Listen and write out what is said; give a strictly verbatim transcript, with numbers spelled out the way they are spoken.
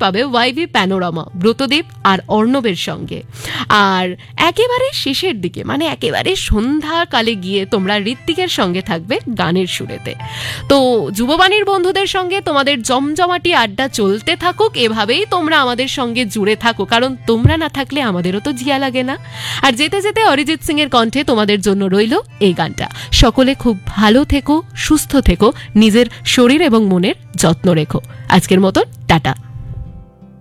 পাবে YV panorama Bratadip আর অর্ণবের সঙ্গে। আর একেবারে শেষের দিকে মানে একেবারে সন্ধ্যাকালে গিয়ে তোমরা ঋত্বিকের সঙ্গে থাকবে গানের সুরেতে। তো যুববাণীর বন্ধুদের সঙ্গে তোমাদের জমজমাটি আড্ডা চলতে থাকুক, এভাবেই তোমরা আমাদের সঙ্গে জুড়ে থাকো, কারণ তোমরা না থাকলে আমাদেরও তো জিয়া লাগে না। আর যেতে যেতে অরিজিৎ সিং এর কণ্ঠে তোমাদের জন্য রইল এই গানটা। সকলে খুব ভালো থেকো, সুস্থ থেকো, নিজের শরীর এবং মনের যত্ন রেখো। আজকের মতন টাটা।